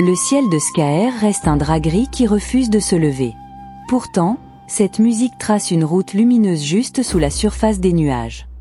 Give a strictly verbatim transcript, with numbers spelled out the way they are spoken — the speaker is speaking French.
Le ciel de Skaer reste un drap gris qui refuse de se lever. Pourtant, cette musique trace une route lumineuse juste sous la surface des nuages.